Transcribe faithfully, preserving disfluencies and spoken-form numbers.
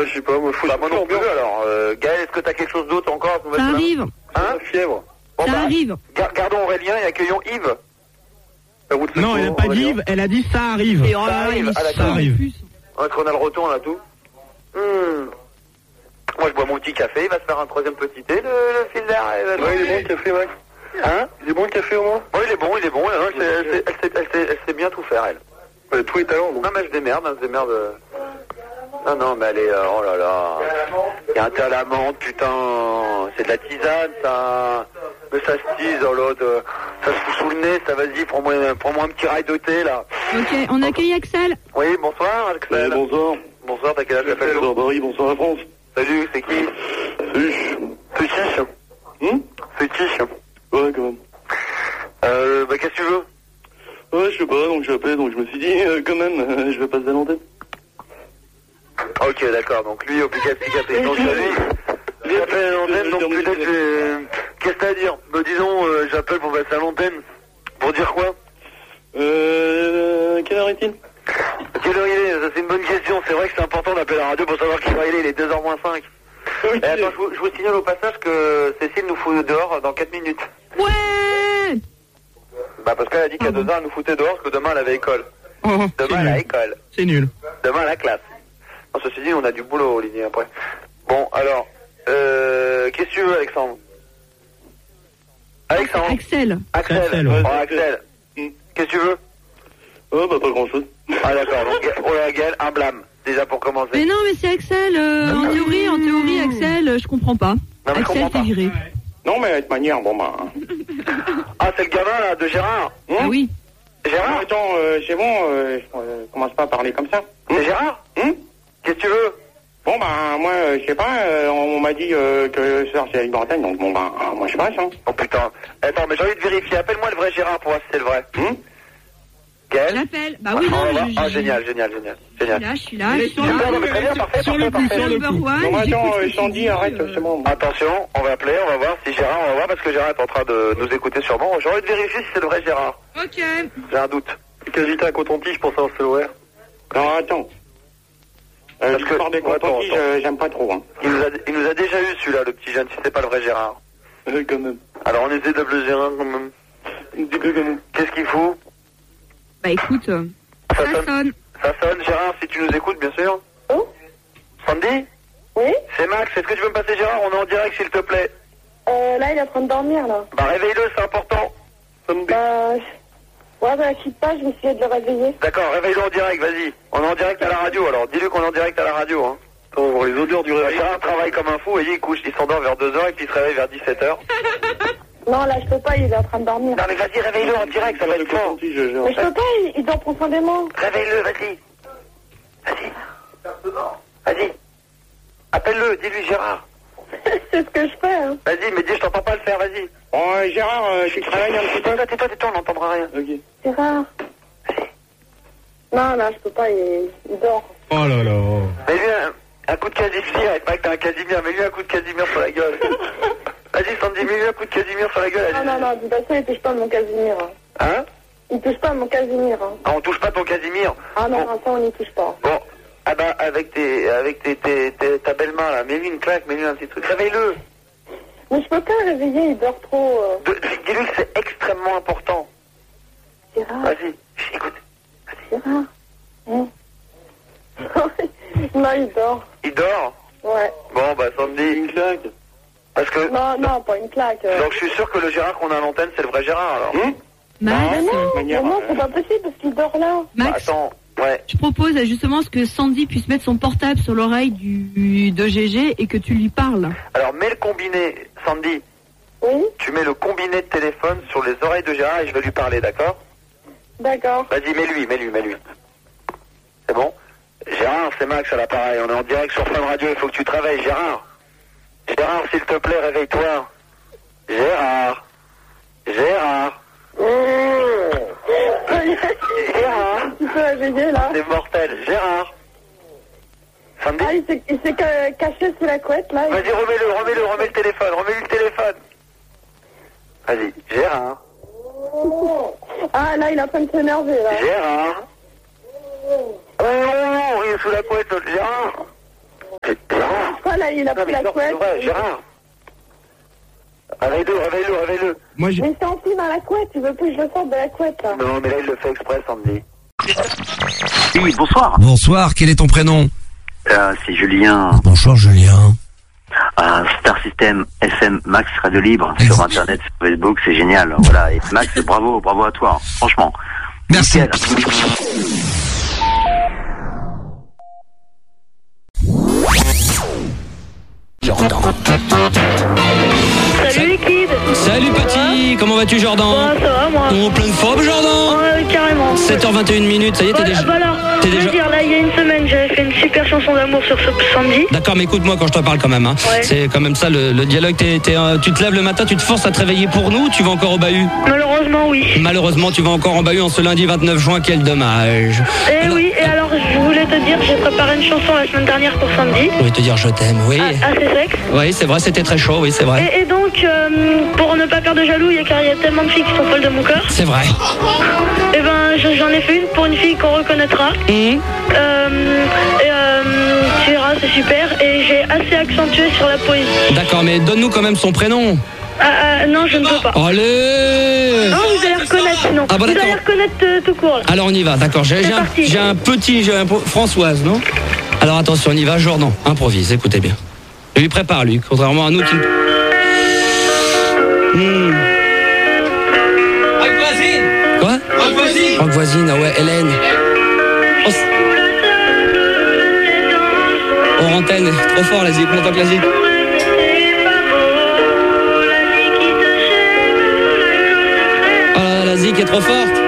Ouais, je sais pas, moi, faut bah, moi non plus, alors. Euh, Gaël, est-ce que t'as quelque chose d'autre encore? Ça arrive. Hein? Fièvre. Bon, Ça bah, arrive. gar- Gardons Aurélien et accueillons Yves. Non, elle n'a pas dit Yves, elle a dit ça arrive. Et oh là Ça là, arrive. il est Ah, d'accord. sale, en plus. Ouais, qu'on a le retour, on a tout. Hmm. Moi, je bois mon petit café, il va se faire un troisième petit thé, le, le fil d'air. Ouais, il est bon le café, Max. Hein? Il est bon le café au moins? Oui, il est bon, il est bon. Elle, elle, elle, elle, elle, elle, elle, elle sait bien tout faire, elle. Ouais, tous les talents, donc. Non, mais elle se démerde, elle se démerde. Non, non, mais elle est... euh, oh là là. Il y a un thé à la menthe, putain. C'est de la tisane, ça. Mais ça se tise, oh l'autre. Ça se fout sous le nez, ça, vas-y, prends-moi prends-moi un petit rail de thé, là. Ok, on accueille Axel. Oui, bonsoir, Axel. Ouais, bonsoir. Bonsoir, t'as quel âge? Bonsoir Paris, bonsoir la France. Salut, c'est qui? Salut. C'est Chiche. Hum? C'est Chiche. Ouais, quand même. Euh, bah, qu'est-ce que tu veux? Ouais, je sais pas, donc j'appelais, donc je me suis dit, euh, quand même, euh, je vais passer à l'antenne. Ok, d'accord, donc lui, obligatif, donc lui, j'appelle à l'antenne, donc peut-être, euh, qu'est-ce que t'as à dire? Bah, disons, euh, j'appelle pour passer à l'antenne. Pour dire quoi? Euh, quelle heure est-il? Quelle heure il est? Ça, c'est une bonne question, c'est vrai que c'est important d'appeler la radio pour savoir quelle heure il est, il est deux heures moins cinq. Okay. Et attends, je vous, je vous signale au passage que Cécile nous fout dehors dans quatre minutes. Ouais. Bah, parce qu'elle a dit qu'à deux heures, elle nous foutait dehors, parce que demain, elle avait école. Oh, Demain, elle a école. C'est nul. Demain, la classe. Non, ceci dit, on a du boulot, Olivier, après. Bon, alors, euh, qu'est-ce que tu veux, Alexandre? Alexandre? Axel. Axel. Axel, Oh, ouais. Axel. Qu'est-ce que tu veux? Oh, bah, pas grand-chose. Ah, d'accord. Donc, oh là, Gaël, un blâme, déjà pour commencer. Mais non, mais c'est Axel. euh, en théorie, en théorie, Axel, euh, je comprends pas. Non, mais je Axel, comprends t'es pas. viré. Non, mais de toute manière, bon, bah... Ah, c'est le gamin, là, de Gérard. Hum Ah oui. Gérard? Attends, euh, c'est bon, euh, euh, commence pas à parler comme ça. C'est Gérard? Hum Qu'est-ce que tu veux? Bon, bah, moi, euh, je sais pas, euh, on, on m'a dit euh, que ce soir, c'est avec Bretagne, donc bon, bah, moi, je passe, hein. Oh, putain. Attends, mais j'ai envie de vérifier. Appelle-moi le vrai Gérard pour voir si c'est le vrai. Hum Gaël? J'appelle. Bah oui, non, Ah, mais je- ah, je- génial, génial, génial. Je suis Génial. là, je suis là, je suis là. Non, mais très bien, parfait, Sur le parfait, coup, parfait. sur le Number coup. one, Non, mais j'écoute attends, ce euh, que Sandy, tu arrête, dis, c'est bon. Attention, on va appeler, on va voir si Gérard, on va voir parce que Gérard est en train de nous écouter sûrement. J'ai envie de vérifier si c'est le vrai Gérard. Ok. J'ai un doute. Quasi un coton-tige pour savoir si c'est l'horaire. Non, attends. Euh, Parce que- l'histoire des attends, contentieux, attends. euh, j'aime pas trop, hein. Il nous a, il nous a déjà eu celui-là, le petit jeune, si c'est pas le vrai Gérard. Ouais, quand même. Alors on essaie d'appeler Gérard quand même. Un petit peu quand même. Qu'est-ce qu'il faut? Bah écoute, euh, Ça ça sonne. sonne. Ça sonne, Gérard, si tu nous écoutes, bien sûr. Oh Sandy? Oui. C'est Max, est-ce que tu veux me passer Gérard? On est en direct, s'il te plaît. Euh, là, il est en train de dormir, là. Bah réveille-le, c'est important. Bah... Ouais, bah, quitte pas, je vais essayer de le réveiller. D'accord, réveille-le en direct, vas-y. On est en direct à la radio, alors dis-lui qu'on est en direct à la radio, hein. Attends, on va voir les odeurs du réveil. Gérard travaille comme un fou, et il couche, il s'endort vers deux heures et puis il se réveille vers dix-sept heures. Non, là, je peux pas, il est en train de dormir. Non mais vas-y, réveille-le en direct, ça va Le être fort. coton-tige, Gérard. Mais je peux pas, il, il dort profondément. Réveille-le, vas-y. Vas-y. Vas-y. Appelle-le, dis-lui Gérard. C'est ce que je fais, hein. Vas-y, mais dis, je t'entends pas le faire, vas-y. Bon, euh, Gérard, euh, tu travailles un petit peu? Tais-toi, tais-toi, tais-toi, on n'entendra rien. Ok. C'est rare. Non, là, je peux pas, il, il dort. Oh là là. Mets-lui un, un coup de Casimir, et pas que t'as un Casimir, mets-lui un coup de Casimir sur la gueule. Vas-y, Sandy, mets-lui un coup de Casimir sur la gueule. Non, allez. non, non, de toute façon, il touche pas à mon Casimir. Hein. Hein? Il touche pas à mon Casimir. Hein. Ah, on touche pas ton Casimir. Ah non, Bon. non, ça, on n'y touche pas. Bon, ah bah, avec tes, avec tes, tes, tes- ta belle main, là, mets-lui une claque, mets-lui un petit truc. Réveille-le. Mais je peux pas le réveiller, il dort trop. Euh... De- Dis-lui que c'est extrêmement important. C'est rare. Vas-y, chut, écoute. C'est rare. Hein. Non, il dort. Il dort? Ouais. Bon, bah, Sandy. Une claque. Parce que. Non, non, pas une claque. Euh... Donc, je suis sûr que le Gérard qu'on a à l'antenne, c'est le vrai Gérard, alors. Hum Mais Max, non, mais manière, non, euh, c'est pas possible parce qu'il dort là. Bah, Max, attends, ouais. je propose euh, justement que Sandy puisse mettre son portable sur l'oreille du de G G et que tu lui parles. Alors, mets le combiné, Sandy. Oui, Tu mets le combiné de téléphone sur les oreilles de Gérard et je vais lui parler, d'accord? d'accord. Vas-y, mets-lui, mets-lui, mets-lui. C'est bon? Gérard, c'est Max à l'appareil. On est en direct sur Fun Radio, il faut que tu travailles, Gérard. Gérard, s'il te plaît, réveille-toi. Gérard. Gérard. Gérard. Tu peux réveiller là. C'est mortel. Gérard. Sandy? Ah, il s'est il s'est ca- caché sous la couette là. Vas-y, remets-le, remets-le, remets le téléphone, remets-le le téléphone. Vas-y, Gérard. Ah, là, il est en train de s'énerver là. Gérard. Oh non, il est sous la couette, l'autre Gérard. pas là, il a Non, pris mais la non, c'est couette. vrai, Gérard. Réveille-le, réveille-le, réveille-le. Moi, je... Mais c'est enfui dans la couette, tu veux plus que je le sorte de la couette, là. Non, mais là, il le fait exprès, Sandy. Oui, bonsoir. Bonsoir, quel est ton prénom? Euh, c'est Julien. Bonsoir Julien. Euh, Star System S M Max Radio Libre sur Internet, sur Facebook, c'est génial. Voilà, et Max, bravo, bravo à toi, franchement. Merci. Nickel. Salut les kids. Salut petit, comment vas-tu Jordan? Ouais, ça va, moi. En pleine forme Jordan? Ouais, carrément. sept heures vingt et une minutes, ça y est, t'es Voilà, déjà... voilà. t'es Je veux déjà... dire, là, il y a une semaine, j'avais fait une super chanson d'amour sur ce Sandy. D'accord, mais écoute-moi quand je te parle quand même. Hein. Ouais. C'est quand même ça le, le dialogue. T'es, t'es, euh, tu te lèves le matin, tu te forces à te réveiller pour nous ou tu vas encore au bahut? Malheureusement, oui. Malheureusement, tu vas encore en bahut en ce lundi vingt-neuf juin, quel dommage. Eh Alors- oui, et alors, je voulais te dire, j'ai préparé une chanson la semaine dernière pour Sandy. Je voulais te dire je t'aime, oui. Ah, assez sexe. Oui, c'est vrai, c'était très chaud, oui, c'est vrai. Et, et donc, euh, pour ne pas faire de jaloux, il y a, car il y a tellement de filles qui sont folles de mon cœur. C'est vrai. Et ben, je- j'en ai fait une pour une fille qu'on reconnaîtra. Hum. Euh, et euh, tu verras, c'est super. Et j'ai assez accentué sur la poésie. D'accord, mais donne-nous quand même son prénom. Ah, ah, non, je ne peux pas. Allez! Non, vous allez reconnaître sinon. Ah, bah, vous d'accord. allez reconnaître euh, tout court. Là. Alors on y va, d'accord. J'ai, C'est j'ai un, parti. j'ai un petit, j'ai un, Françoise, non? Alors attention, on y va, Jordan, improvise, écoutez bien. Lui prépare, lui, contrairement à nous qui... Hmm. Rock voisine. Quoi? Rock voisine. Rock voisine, ah ouais, Hélène. Oh, c'est- Hors antenne, trop fort, la zik, monte la zik. Oh là là, la zik est trop forte.